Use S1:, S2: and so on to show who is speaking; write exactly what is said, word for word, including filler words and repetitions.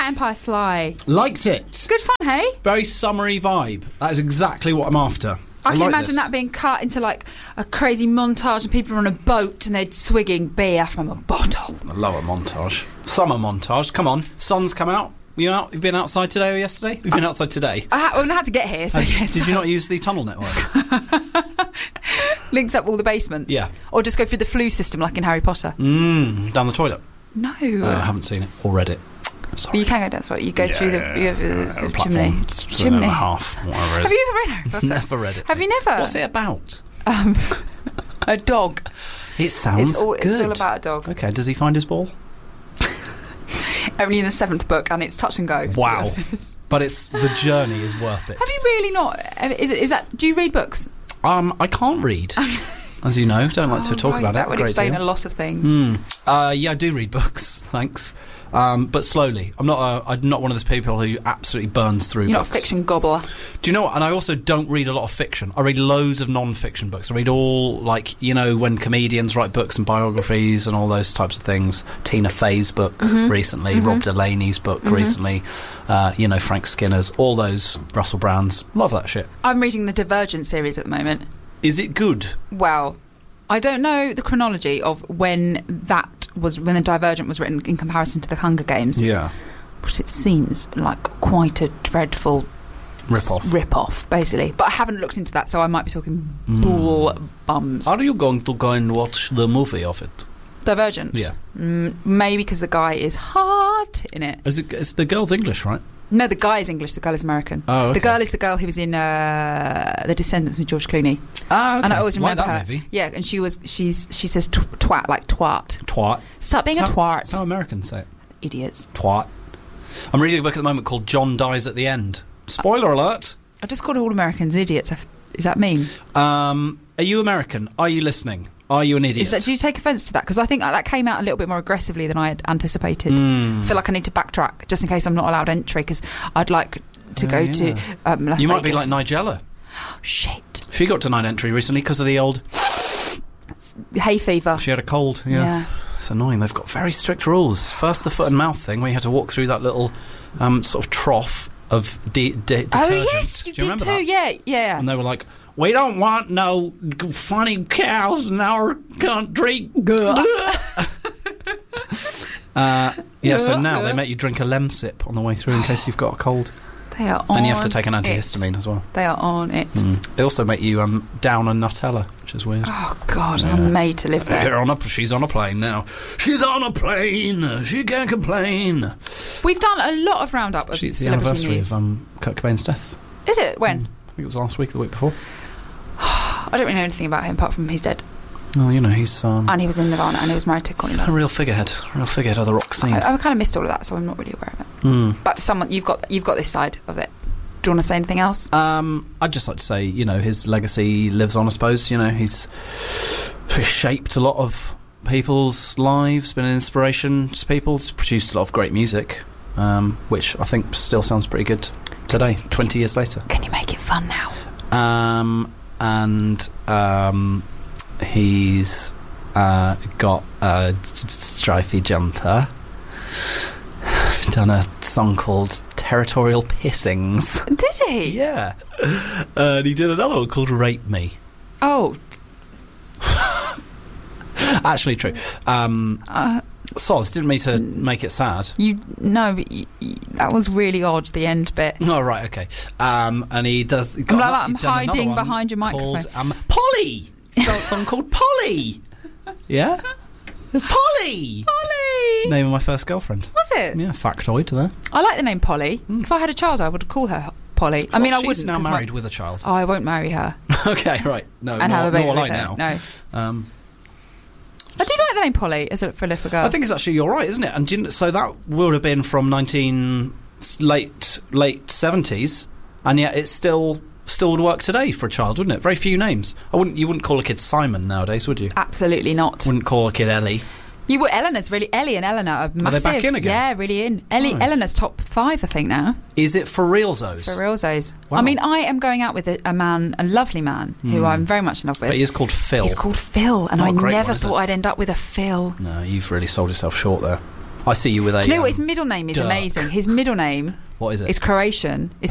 S1: Cat Empire Sly.
S2: Liked it.
S1: Good fun, hey?
S2: Very summery vibe. That is exactly what I'm after.
S1: I,
S2: I
S1: can
S2: like
S1: imagine
S2: this.
S1: that being cut into like a crazy montage and people are on a boat and they're swigging beer from a bottle.
S2: A lower montage. Summer montage. Come on. Sun's come out. Were you out? You've been outside today or yesterday? We've been outside today.
S1: I, ha- well, I had to get here. So
S2: Uh,
S1: yes.
S2: Did you not use the tunnel network?
S1: Links up all the basements?
S2: Yeah.
S1: Or just go through the flue system like in Harry Potter?
S2: Mmm. Down the toilet?
S1: No.
S2: Uh, I haven't seen it or read it. Sorry.
S1: But you can go down the toilet. You go
S2: Yeah,
S1: through the,
S2: yeah,
S1: you go through the,
S2: yeah,
S1: the
S2: platform.
S1: chimney.
S2: It's an
S1: Chimney.
S2: hour and a half, whatever it is.
S1: Have you ever read Harry Potter?
S2: Never read it.
S1: Have you never?
S2: What's it about?
S1: Um, a dog.
S2: It sounds
S1: It's all,
S2: good.
S1: it's all about a dog.
S2: Okay, does he find his ball?
S1: Only in the seventh book, and it's touch and go.
S2: Wow. But it's the journey is worth it.
S1: Have you really not? Is, it, is that? Do you read books?
S2: Um, I can't read, as you know. Don't like to
S1: Oh,
S2: talk
S1: right,
S2: about
S1: that
S2: it.
S1: would
S2: a great
S1: explain
S2: deal.
S1: a lot of things.
S2: Mm. Uh, yeah, I do read books. Thanks, um, but slowly. I'm not. A, I'm not one of those people who absolutely burns through
S1: You're
S2: books.
S1: not a fiction gobbler.
S2: Do you know what? And I also don't read a lot of fiction. I read loads of non-fiction books. I read all, like, you know, when comedians write books and biographies and all those types of things. Tina Fey's book
S1: Mm-hmm.
S2: recently, Rob Delaney's book
S1: Mm-hmm.
S2: recently, uh, you know, Frank Skinner's, all those, Russell Brand's. Love that shit.
S1: I'm reading the Divergent series at the moment.
S2: Is it good?
S1: Well, I don't know the chronology of when that was when the Divergent was written in comparison to the Hunger Games.
S2: Yeah.
S1: But it seems like quite a dreadful
S2: Rip-off.
S1: rip-off, basically. But I haven't looked into that, so I might be talking bull bums.
S2: Are you going to go and watch the movie of it?
S1: Divergent?
S2: Yeah.
S1: Mm, maybe because the guy is hot in it.
S2: Is it? Is the girl's English, right?
S1: No, the guy is English, the girl is American.
S2: Oh, okay.
S1: The girl is the girl who was in uh, The Descendants with George Clooney.
S2: Ah, okay.
S1: And I always
S2: Like
S1: remember
S2: that
S1: her.
S2: movie.
S1: Yeah, and she was she's she says tw- twat like twat.
S2: Twat.
S1: Stop being
S2: That's
S1: a
S2: how-
S1: twat.
S2: That's how Americans say it.
S1: Idiots.
S2: Twat. I'm reading a book at the moment called John Dies at the End. Spoiler alert.
S1: I just called all Americans idiots. Is that mean?
S2: Um, are you American? Are you listening? Are you an idiot?
S1: Is that, do you take offence to that? Because I think that came out a little bit more aggressively than I had anticipated.
S2: Mm.
S1: I feel like I need to backtrack just in case I'm not allowed entry because I'd like to
S2: Oh,
S1: go
S2: yeah.
S1: to um, Las
S2: You might be
S1: Vegas.
S2: like Nigella.
S1: Shit.
S2: She got denied entry recently because of the old...
S1: Hay fever.
S2: She had a cold. Yeah.
S1: Yeah.
S2: It's annoying. They've got very strict rules. First, the foot and mouth thing, where you had to walk through that little um, sort of trough of de- de- detergent.
S1: Oh yes, you
S2: Do you
S1: did
S2: remember
S1: too.
S2: that?
S1: Yeah, yeah.
S2: And they were like, "We don't want no funny cows in our country." uh, yeah. So now they make you drink a Lemsip on the way through in case you've got a cold,
S1: They are on
S2: and you have to take an
S1: it.
S2: antihistamine as well.
S1: They are on it.
S2: Mm. They also make you um, down a Nutella, which is weird.
S1: Oh God,
S2: Yeah.
S1: I'm made to live there.
S2: They're on a, she's on a plane now. She's on a plane. She can't complain.
S1: We've done a lot of roundup of
S2: Actually, it's the
S1: celebrity
S2: anniversary
S1: news.
S2: of um, Kurt Cobain's death.
S1: Is it? When?
S2: Mm. I think it was last week or the week before.
S1: I don't really know anything about him apart from he's dead.
S2: Oh, you know, he's um,
S1: And he was in Nirvana and he was married to Courtney
S2: a
S1: Love.
S2: real figurehead. A real figurehead of the rock scene.
S1: I, I kind of missed all of that, so I'm not really aware of it.
S2: Mm.
S1: But someone, you've got you've got this side of it. Do you want to say anything else?
S2: Um, I'd just like to say, you know, his legacy lives on, I suppose. You know, he's shaped a lot of people's lives, been an inspiration to people, he's produced a lot of great music, um, which I think still sounds pretty good today, twenty years later.
S1: Can you make it fun now?
S2: Um, and um, he's uh, got a stripy jumper. Done a song called Territorial Pissings.
S1: Did he?
S2: Yeah. Uh, and he did another one called Rape Me.
S1: Oh,
S2: Actually true. Um,
S1: uh,
S2: Soz, didn't mean to make it sad.
S1: you no, but you, you, that was really odd. The end bit.
S2: Oh, right, okay. Um, and he does... He got
S1: I'm like
S2: ano-
S1: that, I'm
S2: he'd done another
S1: hiding
S2: one
S1: behind your microphone.
S2: Called, um, Polly! He's got a song called Polly! Yeah? Polly!
S1: Polly.
S2: Name of my first girlfriend.
S1: Was it?
S2: Yeah, factoid there.
S1: I like the name Polly. If I had a child, I would call her Polly. I mean,
S2: Well,
S1: I wouldn't.
S2: she's now
S1: 'cause my-
S2: married with a child.
S1: Oh, I won't marry her
S2: Okay, right. No,
S1: and
S2: nor,
S1: have a baby
S2: nor will
S1: with
S2: I
S1: her.
S2: now.
S1: No,
S2: Um,
S1: I do like the name Polly as a, for a little girl.
S2: I think it's actually you're right, isn't it? And do you kn- so that would have been from nineteen late late seventies, and yet it still still would work today for a child, wouldn't it? Very few names. I wouldn't. You wouldn't call a kid Simon nowadays, would you?
S1: Absolutely not.
S2: Wouldn't call a kid Ellie.
S1: You were Eleanor's really Ellie and Eleanor are massive.
S2: Are they back in again?
S1: Yeah, really in. Ellie,
S2: Oh.
S1: Eleanor's top five, I think now.
S2: Is it for realzos?
S1: For realzos.
S2: Wow.
S1: I mean, I am going out with a, a man, a lovely man, who I'm very much in love with.
S2: But he is called Phil.
S1: He's called Phil, and
S2: Not
S1: I
S2: a great
S1: never
S2: one, is
S1: thought
S2: it?
S1: I'd end up with a Phil.
S2: No, you've really sold yourself short there. I see you with a.
S1: Do you know
S2: um,
S1: what his middle name is?
S2: Dirk.
S1: Amazing. His middle name
S2: What is it?
S1: is Croatian. It's